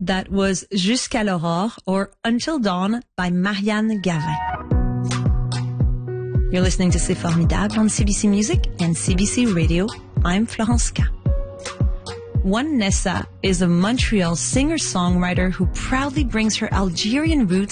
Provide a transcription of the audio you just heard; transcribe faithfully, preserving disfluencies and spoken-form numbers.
That was Jusqu'à l'aurore, or Until Dawn, by Marianne Gavin. You're listening to C'est Formidable on C B C Music and C B C Radio. I'm Florence K. One Nessa is a Montreal singer-songwriter who proudly brings her Algerian roots